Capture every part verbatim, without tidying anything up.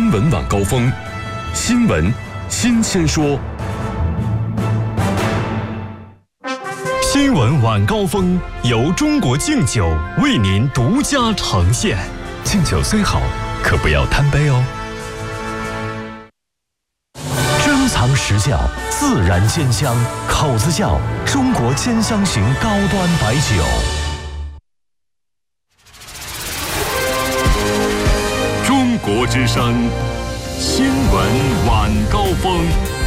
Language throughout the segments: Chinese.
新闻晚高峰，新闻新鲜说。新闻晚高峰由中国敬酒为您独家呈现。敬酒虽好，可不要贪杯哦。珍藏实窖，自然鲜香，口子窖，中国兼香型高端白酒。中国之声，新闻晚高峰。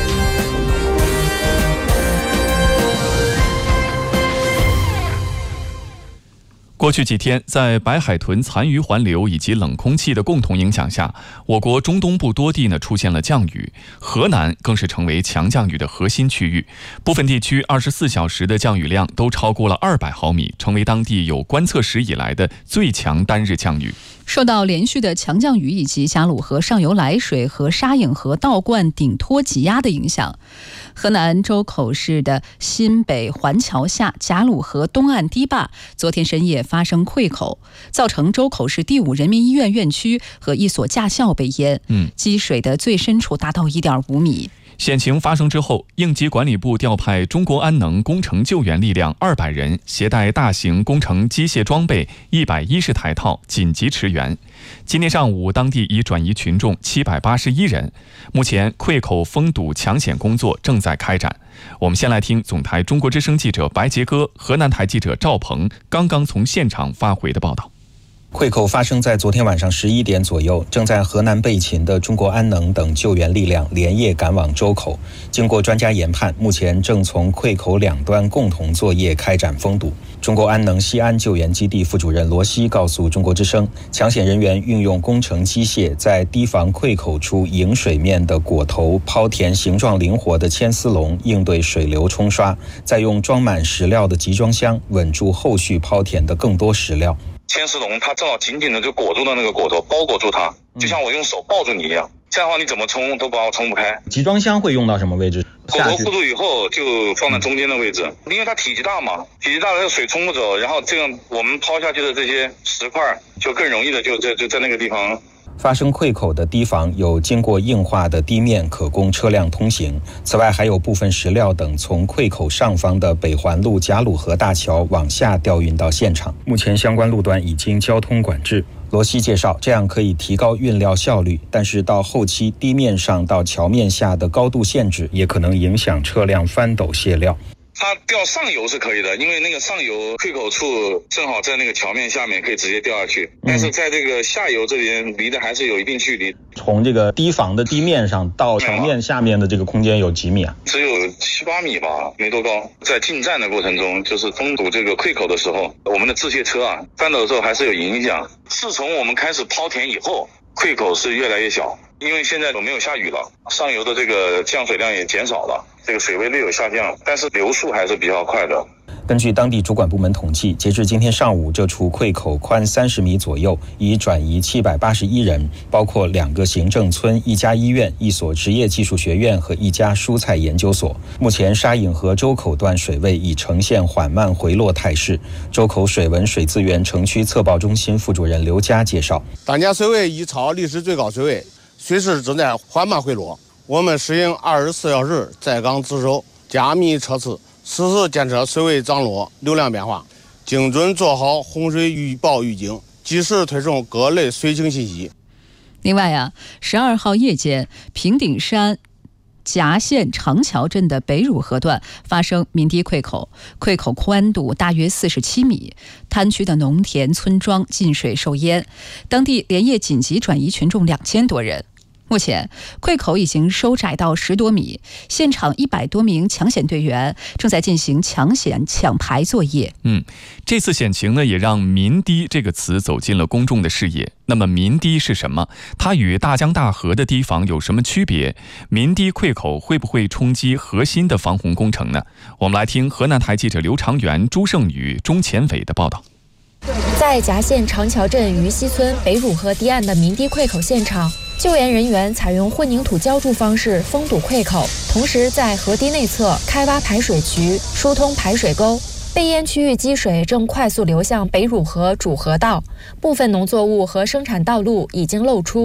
过去几天，在白海豚残余环流以及冷空气的共同影响下，我国中东部多地呢出现了降雨，河南更是成为强降雨的核心区域，部分地区二十四小时的降雨量都超过了二百毫米，成为当地有观测史以来的最强单日降雨。 受到连续的强降雨以及贾鲁河上游来水和沙引河倒灌顶托挤压的影响，河南周口市的新北环桥下贾鲁河东岸堤坝昨天深夜发生溃口，造成周口市第五人民医院院区和一所驾校被淹，嗯，积水的最深处达到 一点五米。 险情发生之后，应急管理部调派中国安能工程救援力量二百人，携带大型工程机械装备一百一十台套紧急驰援。今天上午，当地已转移群众七百八十一人。目前溃口封堵抢险工作正在开展。我们先来听总台中国之声记者白杰哥、河南台记者赵鹏刚刚从现场发回的报道。 溃口发生在昨天晚上十一点左右，正在河南备勤的中国安能等救援力量连夜赶往周口。经过专家研判，目前正从溃口两端共同作业开展封堵。中国安能西安救援基地副主任罗西告诉中国之声，抢险人员运用工程机械在堤防溃口处迎水面的果头抛填形状灵活的牵丝笼，应对水流冲刷，再用装满石料的集装箱稳住后续抛填的更多石料。 牵丝笼它正好紧紧的就裹住了那个果头，包裹住它，就像我用手抱住你一样，这样的话你怎么冲都把我冲不开。 集装箱会用到什么位置？ 果头固住以后就放在中间的位置，因为它体积大嘛，体积大的水冲不走，然后这样我们抛下去的这些石块就更容易的就在就在那个地方。 发生溃口的堤防有经过硬化的地面可供车辆通行，此外还有部分石料等从溃口上方的北环路贾鲁河大桥往下调运到现场，目前相关路段已经交通管制。罗西介绍，这样可以提高运料效率，但是到后期地面上到桥面下的高度限制也可能影响车辆翻斗卸料。 它调上游是可以的，因为那个上游溃口处正好在那个桥面下面，可以直接掉下去。但是在这个下游这边离的还是有一定距离。 从这个堤防的地面上到桥面下面的这个空间有几米啊？ 只有七八米吧，没多高。在进站的过程中，就是封堵这个溃口的时候，我们的制卸车啊翻斗的时候还是有影响。自从我们开始抛填以后，溃口是越来越小。因为现在都没有下雨了，上游的这个降水量也减少了，这个水位略有下降，但是流速还是比较快的。 根据当地主管部门统计，截至今天上午，这处溃口宽三十米左右，已转移七百八十一人，包括两个行政村、一家医院、一所职业技术学院和一家蔬菜研究所。目前沙引河周口段水位已呈现缓慢回落态势。周口水文水资源城区测报中心副主任刘佳介绍， 当前水位已超历史最高水位，水势正在缓慢回落。我们实行二十四小时在岗值守，加密测试，实时监测水位涨落、流量变化，精准做好洪水预报预警，及时推送各类水情信息。 另外啊，十二号夜间，平顶山夹县长桥镇的北汝河段发生民堤溃口，溃口宽度大约四十七米，滩区的农田村庄进水受淹，当地连夜紧急转移群众两千多人。目前溃口已经收窄到十多米，现场一百多名抢险队员正在进行抢险抢排作业。 嗯，这次险情呢，也让民堤这个词走进了公众的视野。那么民堤是什么？它与大江大河的堤防有什么区别？民堤溃口会不会冲击核心的防洪工程呢？我们来听河南台记者刘长元、朱胜宇、钟前伟的报道。 在夹县长桥镇于西村北汝河堤岸的民堤溃口现场，救援人员采用混凝土浇筑方式封堵溃口，同时在河堤内侧开挖排水渠，疏通排水沟。被淹区域积水正快速流向北汝河主河道，部分农作物和生产道路已经露出。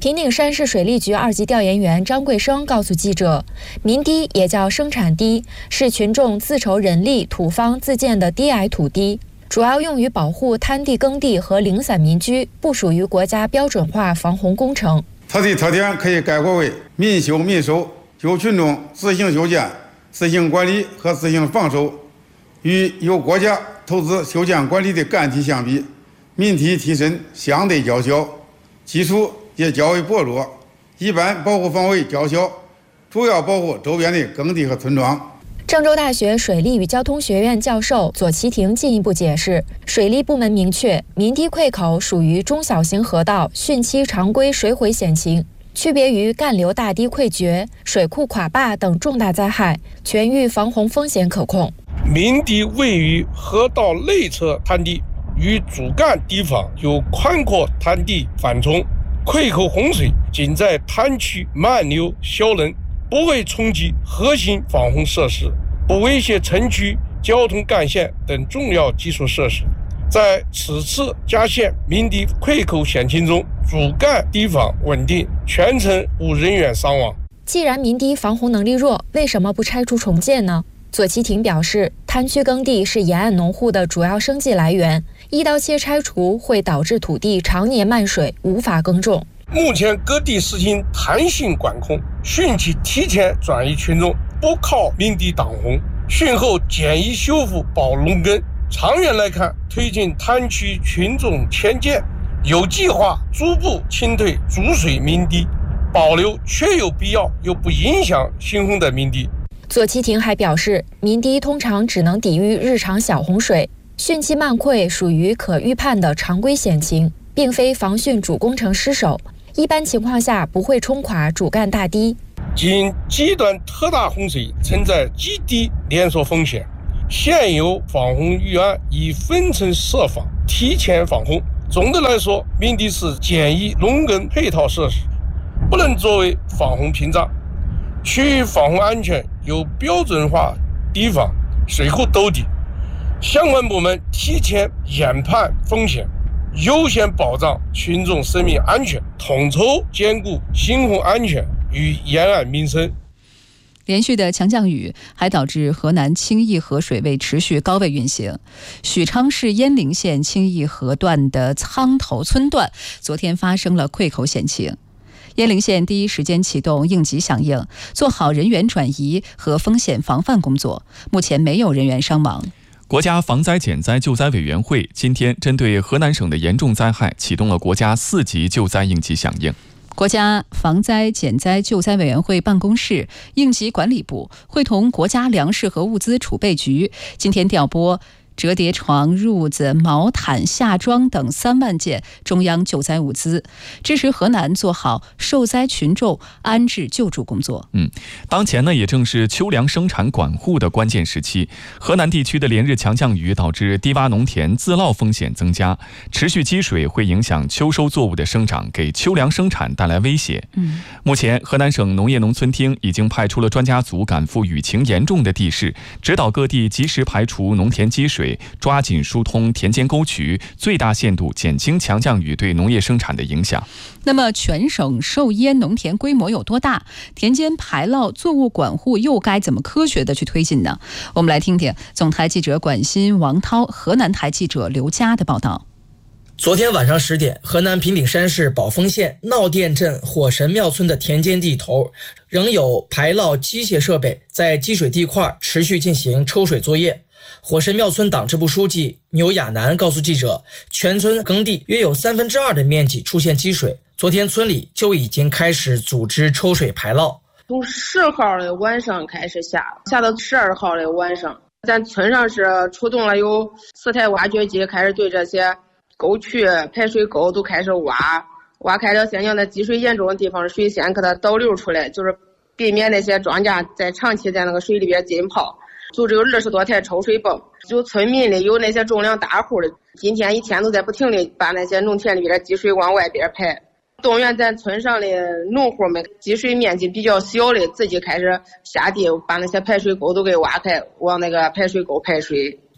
平顶山市水利局二级调研员张贵生告诉记者，民堤也叫生产堤，是群众自筹人力、土方自建的低矮土堤，主要用于保护滩地耕地和零散民居，不属于国家标准化防洪工程。 它的特点可以概括为民修民守，由群众自行修建、自行管理和自行防守，与由国家投资修建管理的干堤相比，民堤提升相对较小，基础也较为薄弱，一般保护范围较小，主要保护周边的耕地和村庄。 郑州大学水利与交通学院教授左其庭进一步解释，水利部门明确，民堤溃口属于中小型河道汛期常规水毁险情，区别于干流大堤溃决、水库垮坝等重大灾害，全域防洪风险可控。 民堤位于河道内侧滩地，与主干堤防有宽阔滩地缓冲，溃口洪水仅在滩区漫流消能，不会冲击核心防洪设施，不威胁城区交通干线等重要基础设施。在此次嘉县民堤溃口险情中，主干堤防稳定，全程无人员伤亡。 既然民堤防洪能力弱，为什么不拆除重建呢？左其庭表示，滩区耕地是沿岸农户的主要生计来源，一刀切拆除会导致土地常年漫水，无法耕种。 目前各地实行弹性管控，汛期提前转移群众，不靠民堤挡洪，汛后简易修复保农耕。长远来看，推进滩区群众迁建，有计划逐步清退主水民堤，保留确有必要又不影响新洪的民堤。 左其庭还表示，民堤通常只能抵御日常小洪水，汛期漫溃属于可预判的常规险情，并非防汛主工程失守，一般情况下不会冲垮主干大堤。 仅极端特大洪水存在极低连锁风险，现有防洪预案已分层设防，提前防洪。总的来说，民堤是简易农耕配套设施，不能作为防洪屏障。区域防洪安全有标准化堤防、水库兜底，相关部门提前研判风险，优先保障群众生命安全，统筹兼顾新洪安全与沿岸民生。 连续的强降雨还导致河南清义河水位持续高位运行，许昌市鄢陵县清义河段的苍头村段昨天发生了溃口险情。鄢陵县第一时间启动应急响应，做好人员转移和风险防范工作，目前没有人员伤亡。 国家防灾减灾救灾委员会今天针对河南省的严重灾害启动了国家四级救灾应急响应。 国家防灾减灾救灾委员会办公室、应急管理部会同国家粮食和物资储备局今天调拨折叠床、褥子、毛毯、夏装等三万件中央救灾物资，支持河南做好受灾群众安置救助工作。 嗯，当前呢也正是秋粮生产管护的关键时期，河南地区的连日强降雨导致低洼农田自涝风险增加，持续积水会影响秋收作物的生长，给秋粮生产带来威胁。 嗯， 目前河南省农业农村厅已经派出了专家组赶赴雨情严重的地市，指导各地及时排除农田积水，抓紧疏通田间沟渠，最大限度减轻强降雨对农业生产的影响。 那么全省受淹农田规模有多大？田间排涝作物管护又该怎么科学的去推进呢？我们来听听总台记者管鑫、王涛、河南台记者刘佳的报道。 昨天晚上十点，河南平顶山市宝丰县闹店镇火神庙村的田间地头，仍有排涝机械设备在积水地块持续进行抽水作业。火神庙村党支部书记牛亚楠告诉记者，全村耕地约有三分之二的面积出现积水，昨天村里就已经开始组织抽水排涝。 从十号的晚上开始下，下到十二号的晚上，咱村上是出动了有四台挖掘机，开始对这些沟渠、排水沟都开始挖，挖开了现在在积水严重的地方，水先给它导流出来，就是避免那些庄稼在长期在那个水里边浸泡。组织有二十多台抽水泵，就村民里有那些种粮大户的，今天一天都在不停的把那些农田里边的积水往外边排。动员咱村上的农户们，积水面积比较小的，自己开始下地把那些排水沟都给挖开，往那个排水沟排水。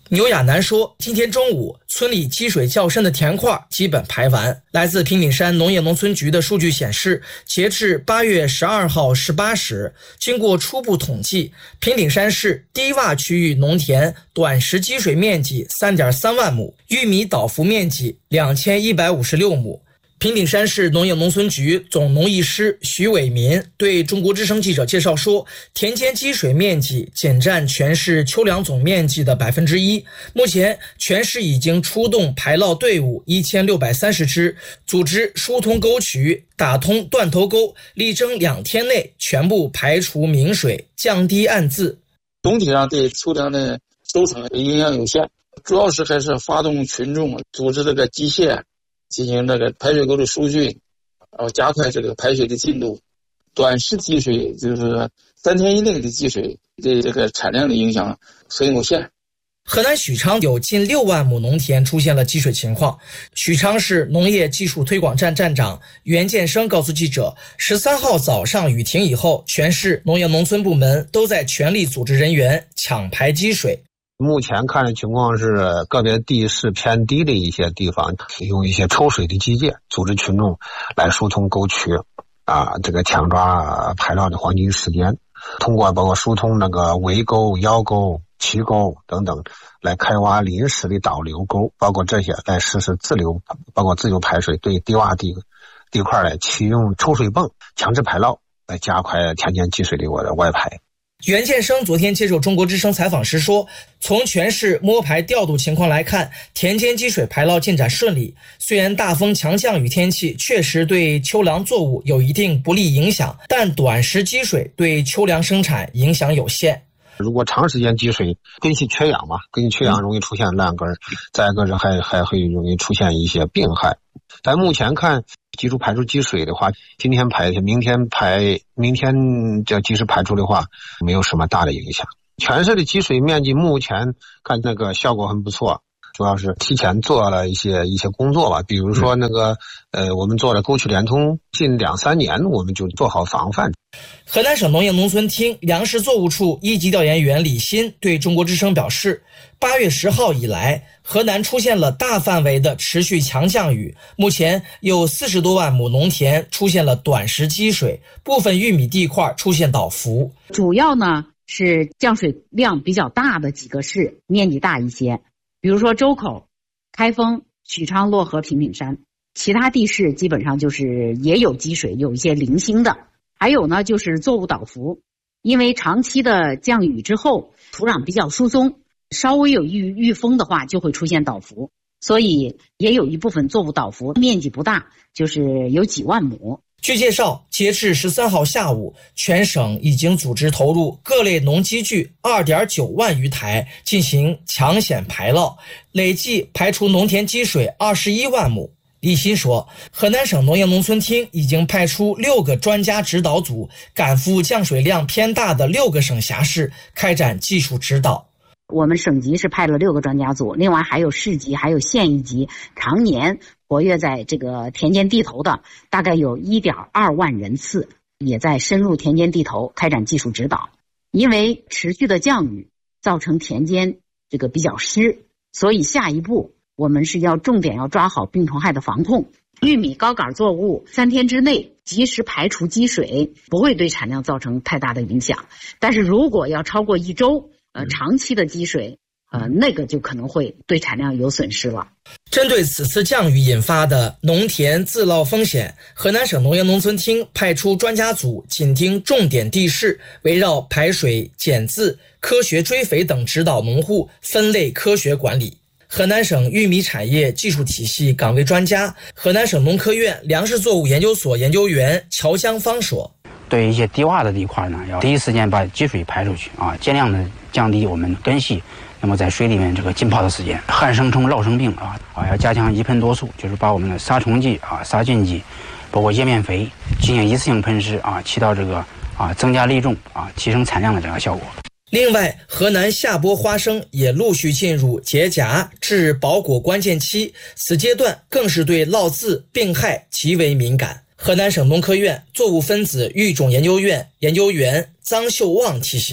牛亚楠说，今天中午村里积水较深的田块基本排完。来自平顶山农业农村局的数据显示，截至八月十二号十八时，经过初步统计，平顶山市低洼区域农田短时积水面积 三点三万亩，玉米倒伏面积两千一百五十六亩。平顶山市农业农村局总农艺师徐伟民对中国之声记者介绍说，田间积水面积仅占全市秋粮总面积的百分之一。目前，全市已经出动排涝队伍一千六百三十支，组织疏通沟渠，打通断头沟，力争两天内全部排除明水，降低暗渍。 总体上对秋粮的收成影响有限，主要是还是发动群众组织这个机械。进行这个排水沟的疏浚，然后加快这个排水的进度。短时积水就是三天以内的积水，对这个产量的影响很有限。 河南许昌有近六万亩农田出现了积水情况。许昌市农业技术推广站站长袁建生告诉记者，十三号早上雨停以后，全市农业农村部门都在全力组织人员抢排积水。 目前看的情况是，个别地势偏低的一些地方，用一些抽水的机械组织群众来疏通沟渠，啊，这个抢抓排涝的黄金时间。通过包括疏通那个围沟、腰沟、齐沟等等，来开挖临时的导流沟，包括这些来实施自流，包括自由排水，对低洼地地块来启用抽水泵强制排涝，来加快田间积水的外排。 袁建生昨天接受中国之声采访时说，从全市摸排调度情况来看，田间积水排涝进展顺利。虽然大风强降雨天气确实对秋粮作物有一定不利影响，但短时积水对秋粮生产影响有限。 如果长时间积水，根系缺氧嘛，根系缺氧容易出现烂根，再一个是还还会容易出现一些病害。但目前看，基础排出积水的话，今天排，明天排，明天就及时排出的话，没有什么大的影响。全市的积水面积目前看那个效果很不错，主要是提前做了一些一些工作吧，比如说那个呃，我们做了沟渠联通，近两三年我们就做好防范。 河南省农业农村厅粮食作物处一级调研员李鑫对中国之声表示，八月十号以来，河南出现了大范围的持续强降雨，目前有四十多万亩农田出现了短时积水，部分玉米地块出现倒伏。 主要呢是降水量比较大的几个市，面积大一些，比如说周口、开封、许昌、漯河、平顶山，其他地市基本上就是也有积水，有一些零星的。还有呢就是作物倒伏，因为长期的降雨之后，土壤比较疏松，稍微有遇遇风的话就会出现倒伏，所以也有一部分作物倒伏，面积不大，就是有几万亩。 据介绍，截至十三号下午，全省已经组织投入各类农机具 二点九万余台进行抢险排涝，累计排除农田积水二十一万亩。李鑫说，河南省农业农村厅已经派出六个专家指导组，赶赴降水量偏大的六个省辖市，开展技术指导。 我们省级是派了六个专家组，另外还有市级还有县一级常年活跃在这个田间地头的，大概有 一点二万人次，也在深入田间地头开展技术指导。因为持续的降雨造成田间这个比较湿，所以下一步我们是要重点要抓好病虫害的防控。玉米高杆作物三天之内及时排除积水，不会对产量造成太大的影响。但是如果要超过一周，呃，长期的积水，呃，那个就可能会对产量有损失了。 针对此次降雨引发的农田自涝风险，河南省农业农村厅派出专家组紧盯重点地势，围绕排水、减渍、科学追肥等指导农户分类科学管理。河南省玉米产业技术体系岗位专家、河南省农科院粮食作物研究所研究员乔江芳说， 对一些低洼的地块呢，要第一时间把积水排出去啊，尽量的降低我们根系那么在水里面这个浸泡的时间。旱生虫、涝生病啊啊，要加强一喷多数，就是把我们的杀虫剂啊、杀菌剂，包括叶面肥进行一次性喷施啊，起到这个啊增加粒重啊、提升产量的这个效果。 另外，河南下播花生也陆续进入结荚至包果关键期，此阶段更是对涝渍、病害极为敏感。河南省农科院作物分子育种研究院研究员张秀旺提醒，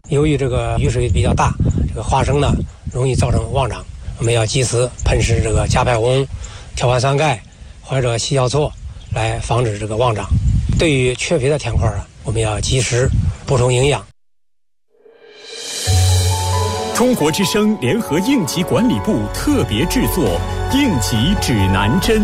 由于这个雨水比较大，这个花生呢容易造成旺长，我们要及时喷施这个加派红、条环酸钙或者细酵唑来防止这个旺长。对于缺肥的田块啊，我们要及时补充营养。 中国之声联合应急管理部特别制作《应急指南针》。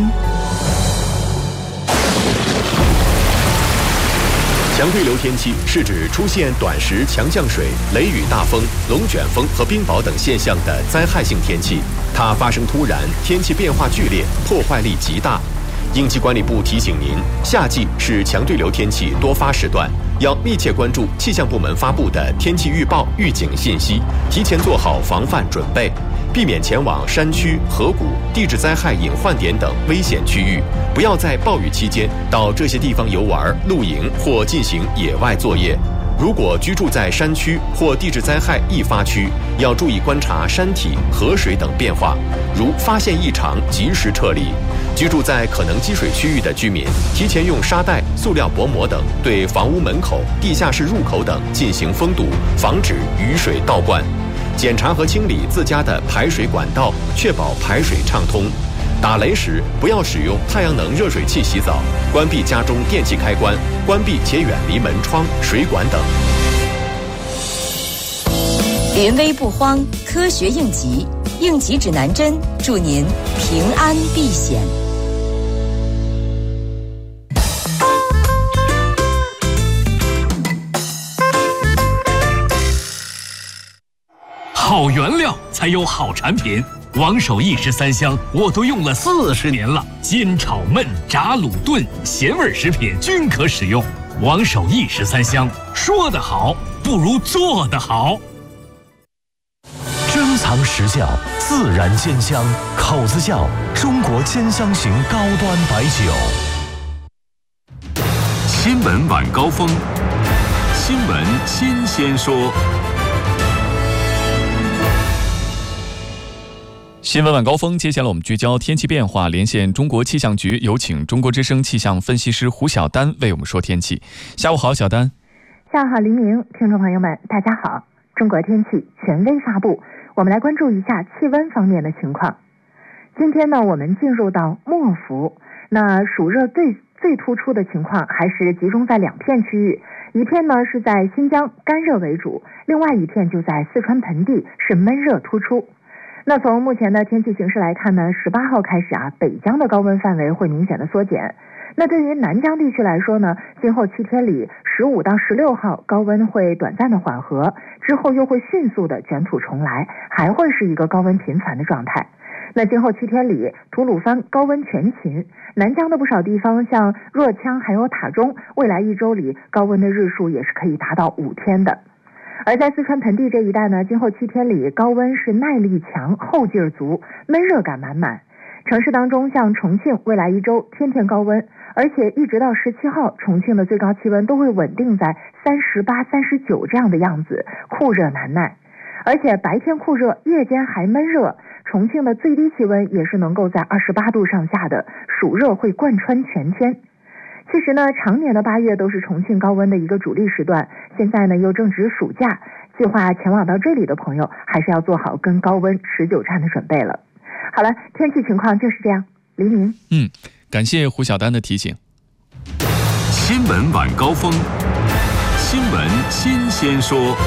强对流天气是指出现短时强降水、雷雨大风、龙卷风和冰雹等现象的灾害性天气，它发生突然，天气变化剧烈，破坏力极大。应急管理部提醒您，夏季是强对流天气多发时段，要密切关注气象部门发布的天气预报、预警信息，提前做好防范准备，避免前往山区、河谷、地质灾害隐患点等危险区域，不要在暴雨期间到这些地方游玩、露营或进行野外作业。如果居住在山区或地质灾害易发区，要注意观察山体、河水等变化，如发现异常及时撤离。居住在可能积水区域的居民，提前用沙袋、塑料薄膜等对房屋门口、地下室入口等进行封堵，防止雨水倒灌。检查和清理自家的排水管道，确保排水畅通。打雷时不要使用太阳能热水器洗澡，关闭家中电器开关，关闭且远离门窗、水管等。 临危不慌，科学应急，应急指南针，祝您平安避险。 好原料才有好产品。王守义十三香我都用了四十年了，煎炒焖炸卤炖咸味食品均可使用。王守义十三香，说得好不如做得好。 珍藏实窖，自然煎香，口子窖中国煎香型高端白酒。 新闻晚高峰，新闻新鲜说。 新闻晚高峰，接下来我们聚焦天气变化，连线中国气象局，有请中国之声气象分析师胡晓丹为我们说天气。下午好，小丹。 下午好，黎明，听众朋友们，大家好。中国天气权威发布，我们来关注一下气温方面的情况。今天呢，我们进入到末伏，那暑热最最突出的情况还是集中在两片区域，一片呢是在新疆干热为主，另外一片就在四川盆地是闷热突出。那从目前的天气形势来看呢，十八号开始啊，北疆的高温范围会明显的缩减。那对于南疆地区来说呢，今后七天里，十五到十六号高温会短暂的缓和，之后又会迅速的卷土重来，还会是一个高温频繁的状态。那今后七天里，吐鲁番高温全勤，南疆的不少地方，像若羌还有塔中，未来一周里高温的日数也是可以达到五天的。而在四川盆地这一带呢，今后七天里高温是耐力强、后劲儿足，闷热感满满。城市当中，像重庆未来一周天天高温，而且一直到十七号，重庆的最高气温都会稳定在三十八、三十九这样的样子，酷热难耐。而且白天酷热，夜间还闷热，重庆的最低气温也是能够在二十八度上下的，暑热会贯穿全天。其实呢，常年的八月都是重庆高温的一个主力时段，现在呢又正值暑假，计划前往到这里的朋友还是要做好跟高温持久战的准备了。好了，天气情况就是这样。黎明， 嗯，感谢胡晓丹的提醒。 新闻晚高峰，新闻新鲜说。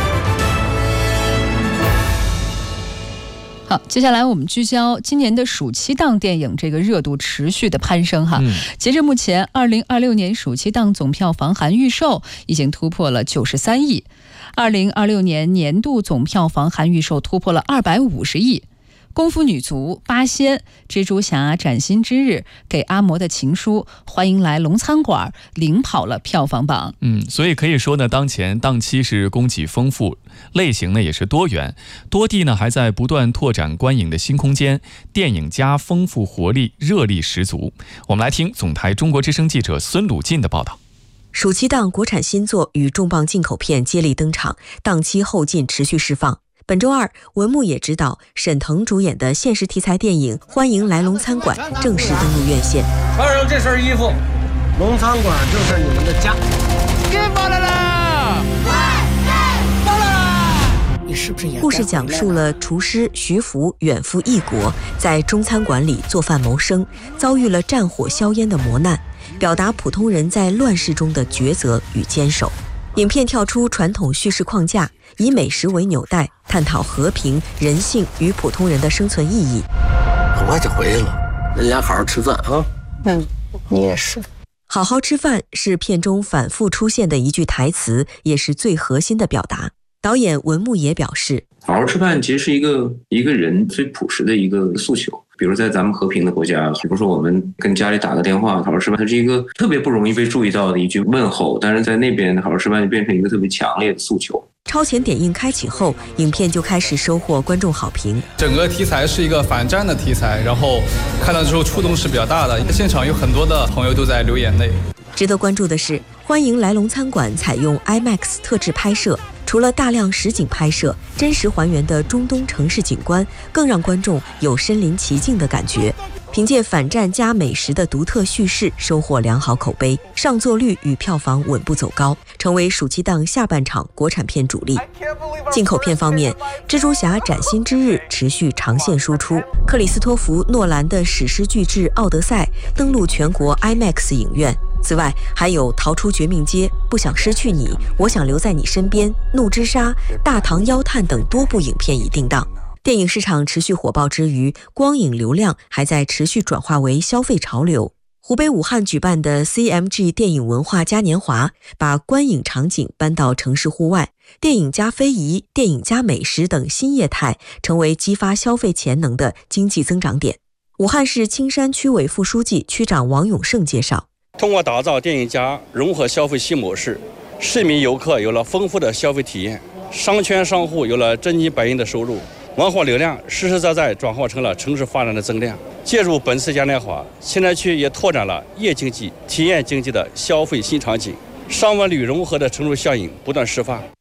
好，接下来我们聚焦今年的暑期档电影这个热度持续的攀升哈。嗯、截至目前，二零二六年暑期档总票房含预售已经突破了九十三亿，二零二六年年度总票房含预售突破了二百五十亿。功夫女足、八仙、蜘蛛侠、崭新之日、给阿嬷的情书、欢迎来龙餐馆领跑了票房榜。 嗯，所以可以说呢，当前档期是供给丰富，类型呢也是多元，多地呢还在不断拓展观影的新空间，电影加丰富活力，热力十足。我们来听总台中国之声记者孙鲁进的报道。 暑期档国产新作与重磅进口片接力登场，档期后劲持续释放。本周二，文牧野执导、沈腾主演的现实题材电影《欢迎来龙餐馆》正式登陆院线。 穿上这身衣服，龙餐馆就是你们的家。 别跑了啦！到了！ 故事讲述了厨师徐福远赴异国，在中餐馆里做饭谋生，遭遇了战火硝烟的磨难，表达普通人在乱世中的抉择与坚守。影片跳出传统叙事框架，以美食为纽带，探讨和平、人性与普通人的生存意义。 很快就回来了，人家好好吃饭啊。 嗯，你也是。好好吃饭是片中反复出现的一句台词，也是最核心的表达。导演文牧野表示， 好好吃饭其实是一个一个人最朴实的一个诉求。比如在咱们和平的国家，比如说我们跟家里打个电话好好吃饭，它是一个特别不容易被注意到的一句问候，但是在那边好好吃饭就变成一个特别强烈的诉求。 超前点映开启后，影片就开始收获观众好评。 整个题材是一个反战的题材，然后看到之后触动是比较大的，现场有很多的朋友都在流眼泪。 值得关注的是，欢迎来龙餐馆采用 IMAX 特制拍摄，除了大量实景拍摄，真实还原的中东城市景观，更让观众有身临其境的感觉。凭借反战加美食的独特叙事，收获良好口碑，上座率与票房稳步走高，成为暑期档下半场国产片主力。进口片方面，蜘蛛侠崭新之日持续长线输出，克里斯托弗诺兰的史诗巨制《奥德赛》登陆全国 IMAX 影院。此外，还有《逃出绝命街》、《不想失去你》、《我想留在你身边》、《怒之沙》、《大唐妖探》等多部影片已定档。电影市场持续火爆之余，光影流量还在持续转化为消费潮流。湖北武汉举办的 C M G 电影文化嘉年华，把观影场景搬到城市户外，电影加非遗、电影加美食等新业态，成为激发消费潜能的经济增长点。武汉市青山区委副书记、区长王永胜介绍， 通过打造电影加融合消费新模式，市民游客有了丰富的消费体验，商圈商户有了真金白银的收入，文化流量实实在在转化成了城市发展的增量。借助本次嘉年华，青山区也拓展了夜经济、体验经济的消费新场景，商文旅融合的乘数效应不断释放。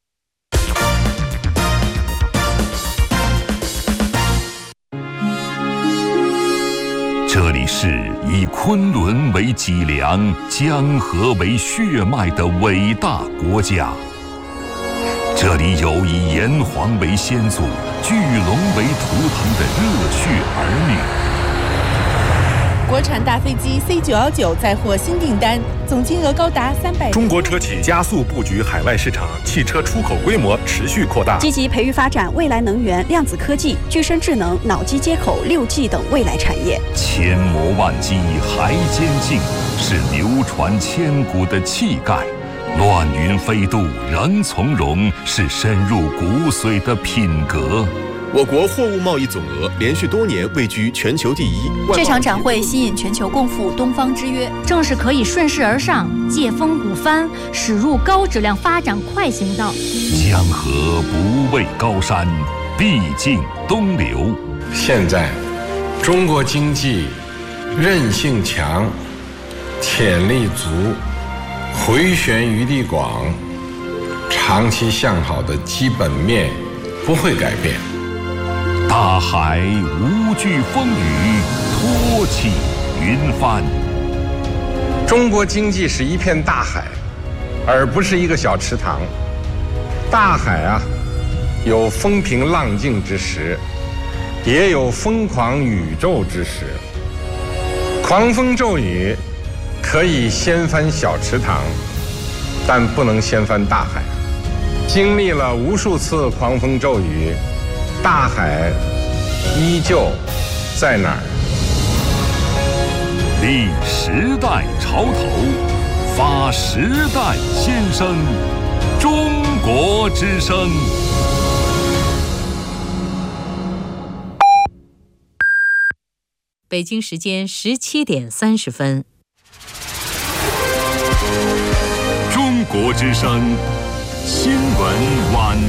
这里是以昆仑为脊梁、江河为血脉的伟大国家。这里有以炎黄为先祖、巨龙为图腾的热血儿女。 国产大飞机 C 九一九再获新订单，总金额高达三百。 中国车企加速布局海外市场，汽车出口规模持续扩大， 积极培育发展未来能源、量子科技、具身智能、脑机接口、六 G 等未来产业。 千磨万击还坚劲，是流传千古的气概。乱云飞渡仍从容，是深入骨髓的品格。 我国货物贸易总额连续多年位居全球第一。 这场展会吸引全球共赴东方之约，正是可以顺势而上，借风鼓帆，驶入高质量发展快行道。 江河不畏高山，必经东流。 现在，中国经济韧性强，潜力足，回旋余地广，长期向好的基本面不会改变。 大海无惧风雨，托起云帆。 中国经济是一片大海，而不是一个小池塘。大海啊，有风平浪静之时，也有疯狂宇宙之时。狂风骤雨可以掀翻小池塘，但不能掀翻大海。经历了无数次狂风骤雨，大海依旧在哪儿？ 立时代潮头，发时代先声，中国之声。 北京时间十七点三十分。 中国之声新闻晚